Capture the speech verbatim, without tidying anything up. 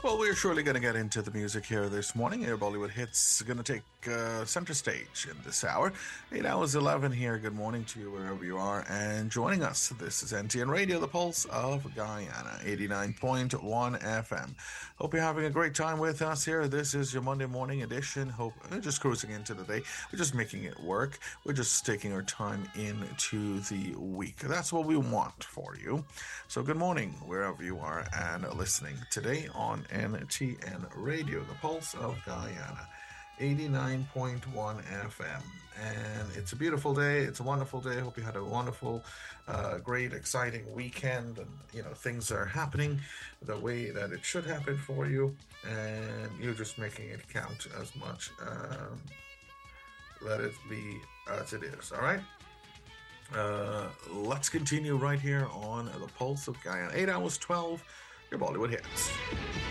Well, we're surely going to get into the music here this morning. Your Bollywood hits going to take uh, center stage in this hour. eight hours eleven here. Good morning to you wherever you are. And joining us, this is N T N Radio, the pulse of Guyana, eighty-nine point one F M. Hope you're having a great time with us here. This is your Monday morning edition. Hope we're just cruising into the day. We're just making it work. We're just taking our time into the week. That's what we want for you. So good morning wherever you are and listening today on N T N Radio, the pulse of Guyana, eighty-nine point one F M. And it's a beautiful day. It's a wonderful day. I hope you had a wonderful, uh, great, exciting weekend. And, you know, things are happening the way that it should happen for you. And you're just making it count as much. Um, let it be as it is. All right? Uh, let's continue right here on the pulse of Guyana. eight hours twelve, your Bollywood hits.